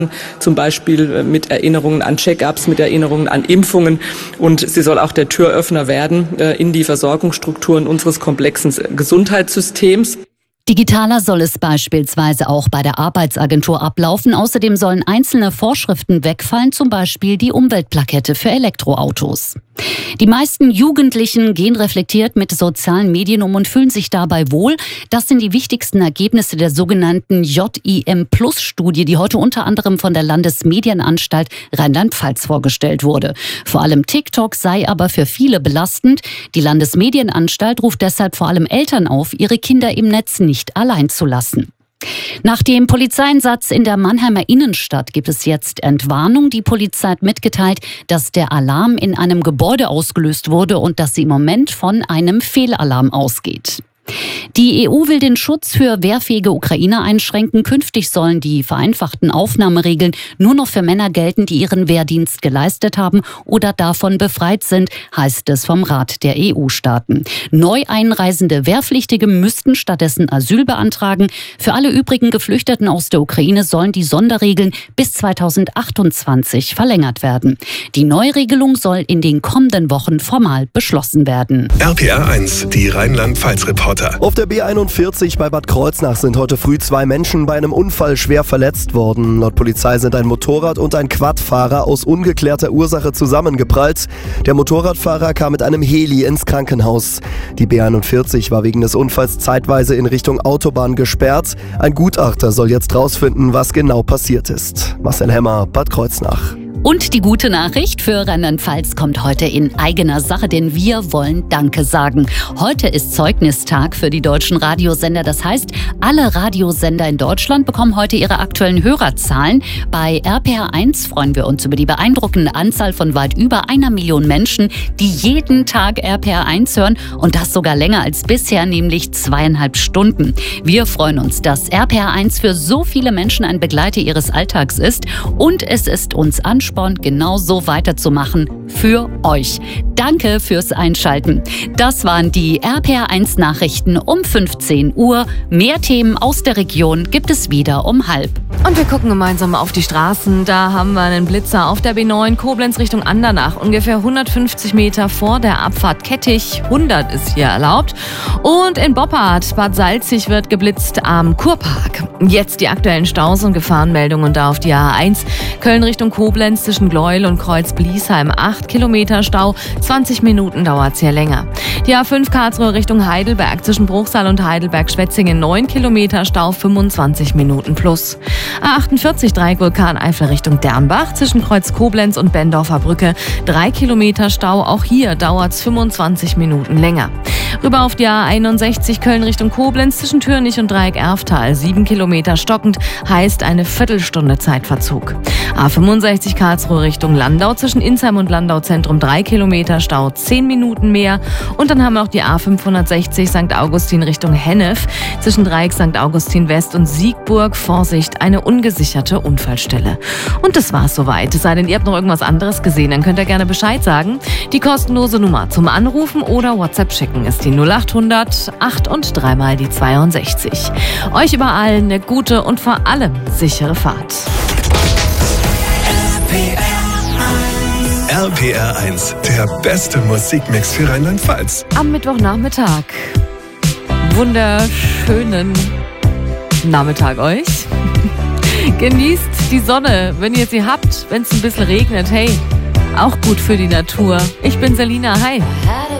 zum Beispiel mit Erinnerungen an Check-ups, mit Erinnerungen an Impfungen. Und sie soll auch der Türöffner werden in die Versorgungsstrukturen unseres komplexen Gesundheitssystems. Digitaler soll es beispielsweise auch bei der Arbeitsagentur ablaufen. Außerdem sollen einzelne Vorschriften wegfallen, zum Beispiel die Umweltplakette für Elektroautos. Die meisten Jugendlichen gehen reflektiert mit sozialen Medien um und fühlen sich dabei wohl. Das sind die wichtigsten Ergebnisse der sogenannten JIM-Plus-Studie, die heute unter anderem von der Landesmedienanstalt Rheinland-Pfalz vorgestellt wurde. Vor allem TikTok sei aber für viele belastend. Die Landesmedienanstalt ruft deshalb vor allem Eltern auf, ihre Kinder im Netz nicht allein zu lassen. Nach dem Polizeieinsatz in der Mannheimer Innenstadt gibt es jetzt Entwarnung. Die Polizei hat mitgeteilt, dass der Alarm in einem Gebäude ausgelöst wurde und dass sie im Moment von einem Fehlalarm ausgeht. Die EU will den Schutz für wehrfähige Ukrainer einschränken. Künftig sollen die vereinfachten Aufnahmeregeln nur noch für Männer gelten, die ihren Wehrdienst geleistet haben oder davon befreit sind, heißt es vom Rat der EU-Staaten. Neu einreisende Wehrpflichtige müssten stattdessen Asyl beantragen. Für alle übrigen Geflüchteten aus der Ukraine sollen die Sonderregeln bis 2028 verlängert werden. Die Neuregelung soll in den kommenden Wochen formal beschlossen werden. RPR 1, die Rheinland-Pfalz-Reporter. Auf der B41 bei Bad Kreuznach sind heute früh 2 Menschen bei einem Unfall schwer verletzt worden. Laut Polizei sind ein Motorrad und ein Quadfahrer aus ungeklärter Ursache zusammengeprallt. Der Motorradfahrer kam mit einem Heli ins Krankenhaus. Die B41 war wegen des Unfalls zeitweise in Richtung Autobahn gesperrt. Ein Gutachter soll jetzt rausfinden, was genau passiert ist. Marcel Hemmer, Bad Kreuznach. Und die gute Nachricht für Rheinland-Pfalz kommt heute in eigener Sache, denn wir wollen Danke sagen. Heute ist Zeugnistag für die deutschen Radiosender. Das heißt, alle Radiosender in Deutschland bekommen heute ihre aktuellen Hörerzahlen. Bei RPR 1 freuen wir uns über die beeindruckende Anzahl von weit über 1 Million Menschen, die jeden Tag RPR 1 hören und das sogar länger als bisher, nämlich 2,5 Stunden. Wir freuen uns, dass RPR 1 für so viele Menschen ein Begleiter ihres Alltags ist und es ist uns Ansporn, genau so weiterzumachen für euch. Danke fürs Einschalten. Das waren die RPR 1 Nachrichten um 15 Uhr. Mehr Themen aus der Region gibt es wieder um 12:30. Und wir gucken gemeinsam auf die Straßen. Da haben wir einen Blitzer auf der B9 Koblenz Richtung Andernach. Ungefähr 150 Meter vor der Abfahrt Kettich. 100 ist hier erlaubt. Und in Boppard, Bad Salzig, wird geblitzt am Kurpark. Jetzt die aktuellen Staus und Gefahrenmeldungen da auf die A1. Köln Richtung Koblenz zwischen Gleuel und Kreuz-Bliesheim. 8 Kilometer Stau. 20 Minuten dauert es hier länger. Die A5 Karlsruhe Richtung Heidelberg zwischen Bruchsal und Heidelberg-Schwetzingen. 9 Kilometer Stau. 25 Minuten plus. A48 Dreieck Vulkaneifel Richtung Dernbach zwischen Kreuz Koblenz und Bendorfer Brücke. 3 Kilometer Stau. Auch hier dauert es 25 Minuten länger. Rüber auf die A61 Köln Richtung Koblenz zwischen Türnich und Dreieck Erftal. 7 Kilometer stockend, heißt eine Viertelstunde Zeitverzug. A65 Karlsruhe Richtung Landau zwischen Insheim und Landau Zentrum. 3 Kilometer Stau, 10 Minuten mehr. Und dann haben wir auch die A560 St. Augustin Richtung Hennef zwischen Dreieck St. Augustin West und Siegburg. Vorsicht, eine ungesicherte Unfallstelle. Und das war's soweit. Es sei denn, ihr habt noch irgendwas anderes gesehen, dann könnt ihr gerne Bescheid sagen. Die kostenlose Nummer zum Anrufen oder WhatsApp schicken ist die 0800 8 und 3 mal die 62. Euch überall eine gute und vor allem sichere Fahrt. RPR 1, der beste Musikmix für Rheinland-Pfalz. Am Mittwochnachmittag. Wunderschönen Nachmittag euch. Genießt die Sonne, wenn ihr sie habt, wenn es ein bisschen regnet. Hey, auch gut für die Natur. Ich bin Selina, hi.